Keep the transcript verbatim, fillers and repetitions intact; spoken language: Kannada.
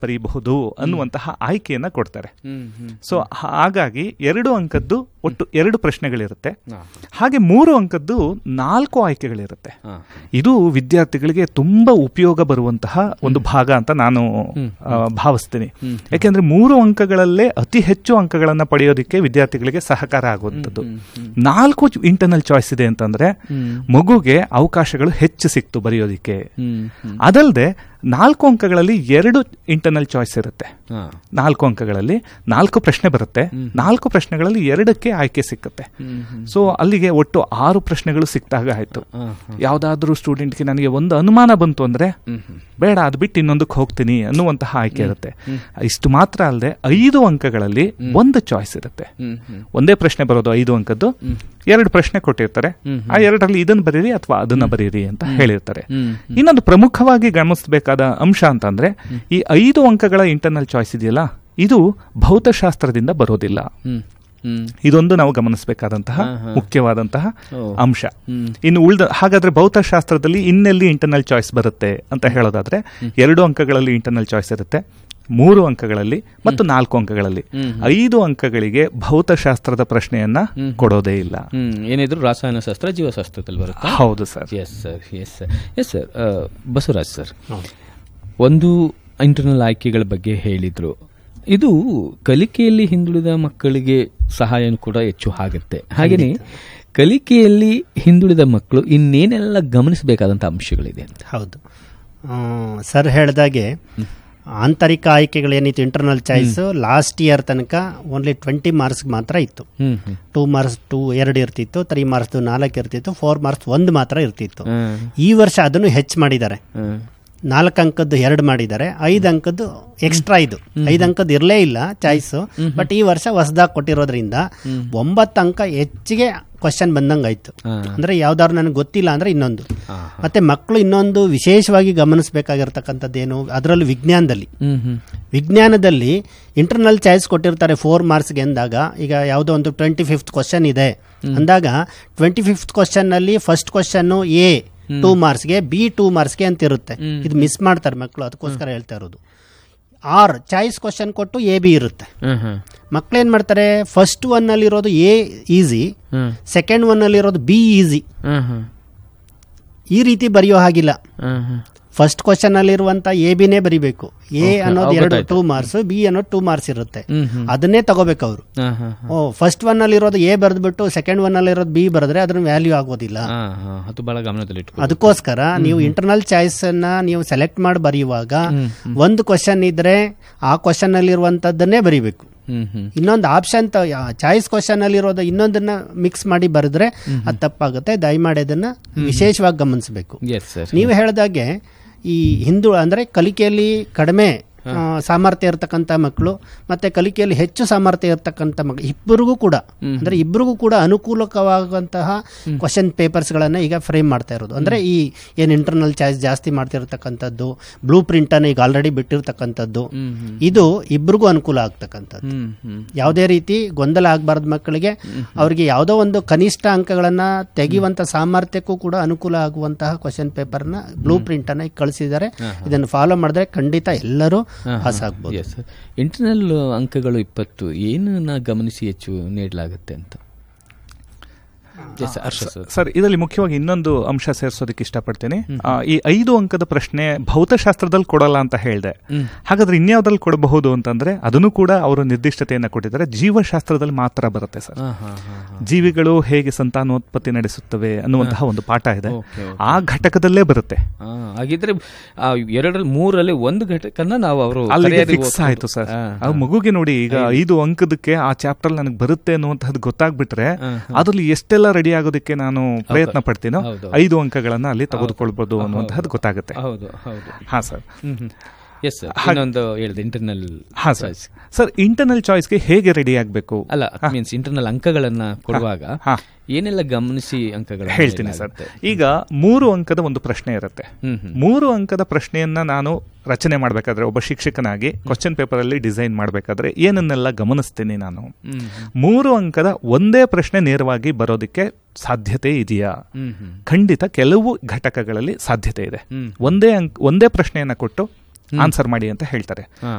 ಬರೀಬಹುದು ಅನ್ನುವಂತಹ ಆಯ್ಕೆಯನ್ನ ಕೊಡ್ತಾರೆ. ಸೊ ಹಾಗಾಗಿ ಎರಡು ಅಂಕದ್ದು ಒಟ್ಟು ಎರಡು ಪ್ರಶ್ನೆಗಳಿರುತ್ತೆ. ಹಾಗೆ ಮೂರು ಅಂಕದ್ದು ನಾಲ್ಕು ಆಯ್ಕೆಗಳಿರುತ್ತೆ. ಇದು ವಿದ್ಯಾರ್ಥಿಗಳಿಗೆ ತುಂಬಾ ಉಪಯೋಗ ಬರುವಂತಹ ಒಂದು ಭಾಗ ಅಂತ ನಾನು ಭಾವಿಸ್ತೀನಿ. ಯಾಕೆಂದ್ರೆ ಮೂರು ಅಂಕಗಳಲ್ಲೇ ಅತಿ ಹೆಚ್ಚು ಅಂಕಗಳನ್ನ ಪಡೆಯೋದಕ್ಕೆ ವಿದ್ಯಾರ್ಥಿಗಳಿಗೆ ಸಹಕಾರ ಆಗುವಂಥದ್ದು. ನಾಲ್ಕು ಇಂಟರ್ನಲ್ ಚಾಯ್ಸ್ ಇದೆ ಅಂತಂದ್ರೆ ಮಗುಗೆ ಅವಕಾಶಗಳು ಹೆಚ್ಚು ಸಿಕ್ತು ಬರೆಯೋದಿಕ್ಕೆ. ಅದಲ್ಲದೆ ನಾಲ್ಕು ಅಂಕಗಳಲ್ಲಿ ಎರಡು ಇಂಟರ್ನಲ್ ಚಾಯ್ಸ್ ಇರುತ್ತೆ. ನಾಲ್ಕು ಅಂಕಗಳಲ್ಲಿ ನಾಲ್ಕು ಪ್ರಶ್ನೆ ಬರುತ್ತೆ. ನಾಲ್ಕು ಪ್ರಶ್ನೆಗಳಲ್ಲಿ ಎರಡಕ್ಕೆ ಆಯ್ಕೆ ಸಿಕ್ಕುತ್ತೆ. ಸೊ ಅಲ್ಲಿಗೆ ಒಟ್ಟು ಆರು ಪ್ರಶ್ನೆಗಳು ಸಿಕ್ತಾಗ ಆಯ್ತು. ಯಾವ್ದಾದ್ರೂ ಸ್ಟೂಡೆಂಟ್ಗೆ ನನಗೆ ಒಂದು ಅನುಮಾನ ಬಂತು ಅಂದ್ರೆ ಬೇಡ, ಅದು ಬಿಟ್ಟು ಇನ್ನೊಂದಕ್ಕೆ ಹೋಗ್ತೀನಿ ಅನ್ನುವಂತಹ ಆಯ್ಕೆ ಇರುತ್ತೆ. ಇಷ್ಟು ಮಾತ್ರ ಅಲ್ಲದೆ ಐದು ಅಂಕಗಳಲ್ಲಿ ಒಂದು ಚಾಯ್ಸ್ ಇರುತ್ತೆ. ಒಂದೇ ಪ್ರಶ್ನೆ ಬರೋದು ಐದು ಅಂಕದ್ದು. ಎರಡು ಪ್ರಶ್ನೆ ಕೊಟ್ಟಿರ್ತಾರೆ. ಆ ಎರಡರಲ್ಲಿ ಇದನ್ನ ಬರೀರಿ ಅಥವಾ ಅದನ್ನ ಬರೀರಿ ಅಂತ ಹೇಳಿರ್ತಾರೆ. ಇನ್ನೊಂದು ಪ್ರಮುಖವಾಗಿ ಗಮನಿಸಬೇಕಾದ ಅಂಶ ಅಂತಂದ್ರೆ ಈ ಐದು ಅಂಕಗಳ ಇಂಟರ್ನಲ್ ಚಾಯ್ಸ್ ಇದೆಯಲ್ಲ, ಇದು ಭೌತಶಾಸ್ತ್ರದಿಂದ ಬರೋದಿಲ್ಲ. ಇದೊಂದು ನಾವು ಗಮನಿಸಬೇಕಾದಂತಹ ಮುಖ್ಯವಾದಂತಹ ಅಂಶ. ಇನ್ನು ಉಳಿದ ಹಾಗಾದ್ರೆ ಭೌತಶಾಸ್ತ್ರದಲ್ಲಿ ಇನ್ನೆಲ್ಲಿ ಇಂಟರ್ನಲ್ ಚಾಯ್ಸ್ ಬರುತ್ತೆ ಅಂತ ಹೇಳೋದಾದ್ರೆ ಎರಡು ಅಂಕಗಳಲ್ಲಿ ಇಂಟರ್ನಲ್ ಚಾಯ್ಸ್ ಇರುತ್ತೆ, ಮೂರು ಅಂಕಗಳಲ್ಲಿ ಮತ್ತು ನಾಲ್ಕು ಅಂಕಗಳಲ್ಲಿ. ಐದು ಅಂಕಗಳಿಗೆ ಭೌತಶಾಸ್ತ್ರದ ಪ್ರಶ್ನೆಯನ್ನ ಕೊಡೋದೇ ಇಲ್ಲ. ಏನಿದ್ರು ರಾಸಾಯನಶಾಸ್ತ್ರ, ಜೀವಶಾಸ್ತ್ರದಲ್ಲಿ ಬರುತ್ತೆ. ಹೌದು sir. Yes sir yes sir yes sir Basavaraj sir, ಒಂದು ಇಂಟರ್ನಲ್ ಆಯ್ಕೆಗಳ ಬಗ್ಗೆ ಹೇಳಿದ್ರು. ಇದು ಕಲಿಕೆಯಲ್ಲಿ ಹಿಂದುಳಿದ ಮಕ್ಕಳಿಗೆ ಸಹಾಯ ಕೂಡ ಹೆಚ್ಚು ಆಗುತ್ತೆ. ಹಾಗೆಯೇ ಕಲಿಕೆಯಲ್ಲಿ ಹಿಂದುಳಿದ ಮಕ್ಕಳು ಇನ್ನೇನೆಲ್ಲ ಗಮನಿಸಬೇಕಾದಂಥ ಅಂಶಗಳಿದೆ ಅಂತ. ಹೌದು ಸರ್ ಹೇಳ್ದಾಗೆ ಆಂತರಿಕ ಆಯ್ಕೆಗಳೇನಿತ್ತು ಇಂಟರ್ನಲ್ ಚಾಯ್ಸ್ ಲಾಸ್ಟ್ ಇಯರ್ ತನಕ ಓನ್ಲಿ ಟ್ವೆಂಟಿ ಮಾರ್ಕ್ಸ್ ಮಾತ್ರ ಇತ್ತು. ಟೂ ಮಾರ್ಕ್ಸ್ ಟೂ ಎರಡು ಇರ್ತಿತ್ತು, ತ್ರೀ ಮಾರ್ಕ್ಸ್ ನಾಲ್ಕು ಇರ್ತಿತ್ತು, ಫೋರ್ ಮಾರ್ಕ್ಸ್ ಒಂದು ಮಾತ್ರ ಇರ್ತಿತ್ತು. ಈ ವರ್ಷ ಅದನ್ನು ಹೆಚ್ಚು ಮಾಡಿದ್ದಾರೆ. ನಾಲ್ಕು ಅಂಕದ್ದು ಎರಡು ಮಾಡಿದ್ದಾರೆ, ಐದು ಅಂಕದ್ದು ಎಕ್ಸ್ಟ್ರಾ. ಇದು ಐದು ಅಂಕದ್ದು ಇರಲೇ ಇಲ್ಲ ಚಾಯ್ಸ್, ಬಟ್ ಈ ವರ್ಷ ಹೊಸದಾಗಿ ಕೊಟ್ಟಿರೋದ್ರಿಂದ ಒಂಬತ್ತು ಅಂಕ ಹೆಚ್ಚಿಗೆ ಕ್ವಶನ್ ಬಂದಂಗೆ ಆಯ್ತು. ಅಂದ್ರೆ ಯಾವ್ದಾದ್ರು ನನಗೆ ಗೊತ್ತಿಲ್ಲ ಅಂದ್ರೆ ಇನ್ನೊಂದು. ಮತ್ತೆ ಮಕ್ಕಳು ಇನ್ನೊಂದು ವಿಶೇಷವಾಗಿ ಗಮನಿಸಬೇಕಾಗಿರ್ತಕ್ಕಂಥದ್ದೇನು, ಅದರಲ್ಲೂ ವಿಜ್ಞಾನದಲ್ಲಿ ವಿಜ್ಞಾನದಲ್ಲಿ ಇಂಟರ್ನಲ್ ಚಾಯ್ಸ್ ಕೊಟ್ಟಿರ್ತಾರೆ ಫೋರ್ ಮಾರ್ಕ್ಸ್ಗೆ ಅಂದಾಗ, ಈಗ ಯಾವುದೋ ಒಂದು ಟ್ವೆಂಟಿ ಫಿಫ್ತ್ ಕ್ವಶನ್ ಇದೆ ಅಂದಾಗ ಟ್ವೆಂಟಿ ಫಿಫ್ತ್ ಕ್ವಶನ್ ನಲ್ಲಿ first question A two ಮಾರ್ಕ್ಸ್ಗೆ, B two ಮಾರ್ಕ್ಸ್ಗೆ ಅಂತ ಇರುತ್ತೆ. ಇದು ಮಿಸ್ ಮಾಡ್ತಾರೆ ಮಕ್ಕಳು, ಅದಕ್ಕೋಸ್ಕರ ಹೇಳ್ತಾ ಇರೋದು. ಆರ್ ಚಾಯ್ಸ್ ಕ್ವಶನ್ ಕೊಟ್ಟು ಎ ಬಿ ಇರುತ್ತೆ. ಮಕ್ಕಳೇನ್ ಮಾಡ್ತಾರೆ, ಫಸ್ಟ್ ಒನ್ ಅಲ್ಲಿ ಇರೋದು ಎ ಈಸಿ, ಸೆಕೆಂಡ್ ಒನ್ ಅಲ್ಲಿ ಇರೋದು ಬಿ ಈಸಿ. ಈ ರೀತಿ ಬರೆಯೋ ಹಾಗಿಲ್ಲ. ಫಸ್ಟ್ ಕ್ವಶನ್ ಅಲ್ಲಿ ಇರುವಂತ ಎ ಬಿನೇ ಬರಿಬೇಕು. ಎ ಅನ್ನೋದು ಎರಡು ಟೂ ಮಾರ್ಕ್ಸ್, ಬಿ ಅನ್ನೋದು ಟೂ ಮಾರ್ಕ್ಸ್ ಇರುತ್ತೆ, ಅದನ್ನೇ ತಗೋಬೇಕು ಅವರು. ಓ ಫಸ್ಟ್ ಒನ್ ಅಲ್ಲಿ ಇರೋದು ಎ ಬರೆದ್ಬಿಟ್ಟು ಸೆಕೆಂಡ್ ಒನ್ ಅಲ್ಲಿ ಇರೋದು ಬಿ ಬರೆದ್ರೆ ಅದ್ರ ವ್ಯಾಲ್ಯೂ ಆಗೋದಿಲ್ಲ. ಅದಕ್ಕೋಸ್ಕರ ನೀವು ಇಂಟರ್ನಲ್ ಚಾಯ್ಸ್ ಅನ್ನ ನೀವು ಸೆಲೆಕ್ಟ್ ಮಾಡಿ ಬರೆಯುವಾಗ ಒಂದು ಕ್ವಶನ್ ಇದ್ರೆ ಆ ಕ್ವಶನ್ ಅಲ್ಲಿ ಇರುವಂತದ್ದನ್ನೇ ಬರಿಬೇಕು. ಇನ್ನೊಂದು ಆಪ್ಷನ್ ಚಾಯ್ಸ್ ಕ್ವಶನ್ ಅಲ್ಲಿ ಇರೋದು ಇನ್ನೊಂದನ್ನ ಮಿಕ್ಸ್ ಮಾಡಿ ಬರೆದ್ರೆ ಅದು ತಪ್ಪಾಗುತ್ತೆ. ದಯಮಾಡಿ ಅದನ್ನ ವಿಶೇಷವಾಗಿ ಗಮನಿಸಬೇಕು. ನೀವು ಹೇಳಿದಾಗೆ ಈ ಹಿಂದೂ ಅಂದ್ರೆ ಕಲಿಕೆಯಲ್ಲಿ ಕಡಿಮೆ ಸಾಮರ್ಥ್ಯ ಇರತಕ್ಕಂಥ ಮಕ್ಕಳು ಮತ್ತೆ ಕಲಿಕೆಯಲ್ಲಿ ಹೆಚ್ಚು ಸಾಮರ್ಥ್ಯ ಇರತಕ್ಕಂಥ ಮಕ್ಕಳು ಇಬ್ಬರಿಗೂ ಕೂಡ ಅಂದ್ರೆ ಇಬ್ಬರಿಗೂ ಕೂಡ ಅನುಕೂಲಕವಾಗುವಂತಹ ಕ್ವಶನ್ ಪೇಪರ್ಸ್ ಗಳನ್ನ ಈಗ ಫ್ರೇಮ್ ಮಾಡ್ತಾ ಇರೋದು. ಅಂದ್ರೆ ಈ ಏನ್ ಇಂಟರ್ನಲ್ ಚಾಯ್ಸ್ ಜಾಸ್ತಿ ಮಾಡ್ತಿರ್ತಕ್ಕಂಥದ್ದು, ಬ್ಲೂ ಪ್ರಿಂಟ್ ಅನ್ನ ಈಗ ಆಲ್ರೆಡಿ ಬಿಟ್ಟಿರ್ತಕ್ಕಂಥದ್ದು, ಇದು ಇಬ್ಬರಿಗೂ ಅನುಕೂಲ ಆಗ್ತಕ್ಕಂಥದ್ದು. ಯಾವುದೇ ರೀತಿ ಗೊಂದಲ ಆಗಬಾರ್ದು ಮಕ್ಕಳಿಗೆ. ಅವ್ರಿಗೆ ಯಾವುದೋ ಒಂದು ಕನಿಷ್ಠ ಅಂಕಗಳನ್ನ ತೆಗೆಯುವಂತ ಸಾಮರ್ಥ್ಯಕ್ಕೂ ಕೂಡ ಅನುಕೂಲ ಆಗುವಂತಹ ಕ್ವಶನ್ ಪೇಪರ್ನ ಬ್ಲೂ ಪ್ರಿಂಟ್ ಅನ್ನ ಕಳಿಸಿದ್ದಾರೆ. ಇದನ್ನು ಫಾಲೋ ಮಾಡಿದ್ರೆ ಖಂಡಿತ ಎಲ್ಲರೂ ಇಂಟರ್ನಲ್ ಅಂಕಗಳು ಇಪ್ಪತ್ತು ಏನನ್ನ ಗಮನಿಸಿ ಹೆಚ್ಚು ನೀಡಲಾಗುತ್ತೆ ಅಂತ. ಸರ್ ಇದರಲ್ಲಿ ಮುಖ್ಯವಾಗಿ ಇನ್ನೊಂದು ಅಂಶ ಸೇರಿಸೋದಕ್ಕೆ ಇಷ್ಟಪಡ್ತೀನಿ. ಈ ಐದು ಅಂಕದ ಪ್ರಶ್ನೆ ಭೌತಶಾಸ್ತ್ರದಲ್ಲಿ ಕೊಡಲ್ಲ ಅಂತ ಹೇಳಿದೆ. ಹಾಗಾದ್ರೆ ಇನ್ಯಾವ್ದ್ರಲ್ಲಿ ಕೊಡಬಹುದು ಅಂತಂದ್ರೆ ಅದನ್ನು ಕೂಡ ಅವರು ನಿರ್ದಿಷ್ಟತೆಯನ್ನ ಕೊಟ್ಟಿದ್ದಾರೆ. ಜೀವಶಾಸ್ತ್ರದಲ್ಲಿ ಮಾತ್ರ ಬರುತ್ತೆ ಸರ್. ಜೀವಿಗಳು ಹೇಗೆ ಸಂತಾನೋತ್ಪತ್ತಿ ನಡೆಸುತ್ತವೆ ಅನ್ನುವಂತಹ ಒಂದು ಪಾಠ ಇದೆ, ಆ ಘಟಕದಲ್ಲೇ ಬರುತ್ತೆ. ಹಾಗಿದ್ರೆ ಎರಡರಲ್ಲಿ ಮೂರಲ್ಲಿ ಒಂದು ಘಟಕನ ನಾವು ಅವರು ಅಲ್ಲಿಗೆ ಫಿಕ್ಸ್ ಆಯ್ತು ಸರ್. ಆ ಮಗುಗೆ ನೋಡಿ ಈಗ ಐದು ಅಂಕದಕ್ಕೆ ಆ ಚಾಪ್ಟರ್ ನನಗೆ ಬರುತ್ತೆ ಅನ್ನುವಂತಹದ್ದು ಗೊತ್ತಾಗ್ಬಿಟ್ರೆ ಅದ್ರಲ್ಲಿ ಎಷ್ಟೆಲ್ಲ ರೆಡಿ ಆಗೋದಕ್ಕೆ ನಾನು ಪ್ರಯತ್ನ ಪಡ್ತೀನೋ ಐದು ಅಂಕಗಳನ್ನ ಅಲ್ಲಿ ತೆಗೆದುಕೊಳ್ಬಹುದು ಅನ್ನುವಂತಹದ್ದು ಗೊತ್ತಾಗುತ್ತೆ. ಹಾ ಸರ್. Yes sir. ಇನ್ನೊಂದು ಹೇಳಿದೆ ಇಂಟರ್ನಲ್. ಹಾ ಸರ್. ಸರ್ ಇಂಟರ್ನಲ್ ಚಾಯ್ಸ್ಗೆ ಹೇಗೆ ರೆಡಿ ಆಗಬೇಕು? ಅಲ್ಲ ಮೀನ್ಸ್ ಇಂಟರ್ನಲ್ ಅಂಕಗಳನ್ನ ಕೊಡುವಾಗ ಏನೆಲ್ಲ ಗಮನಿಸಿ ಅಂಕಗಳು ಹೇಳ್ತೀನಿ ಸರ್. ಈಗ ಮೂರು ಅಂಕದ ಒಂದು ಪ್ರಶ್ನೆ ಇರುತ್ತೆ. ಮೂರು ಅಂಕದ ಪ್ರಶ್ನೆಯನ್ನ ನಾನು ರಚನೆ ಮಾಡಬೇಕಾದ್ರೆ ಒಬ್ಬ ಶಿಕ್ಷಕನಾಗಿ ಕ್ವಶನ್ ಪೇಪರ್ ಅಲ್ಲಿ ಡಿಸೈನ್ ಮಾಡಬೇಕಾದ್ರೆ ಏನನ್ನೆಲ್ಲ ಗಮನಿಸ್ತೀನಿ ನಾನು? ಮೂರು ಅಂಕದ ಒಂದೇ ಪ್ರಶ್ನೆ ನೇರವಾಗಿ ಬರೋದಕ್ಕೆ ಸಾಧ್ಯತೆ ಇದೆಯಾ? ಖಂಡಿತ ಕೆಲವು ಘಟಕಗಳಲ್ಲಿ ಸಾಧ್ಯತೆ ಇದೆ. ಒಂದೇ ಅಂಕ ಒಂದೇ ಪ್ರಶ್ನೆಯನ್ನ ಕೊಟ್ಟು ಆನ್ಸರ್ ಮಾಡಿ ಅಂತ ಹೇಳ್ತಾರೆ.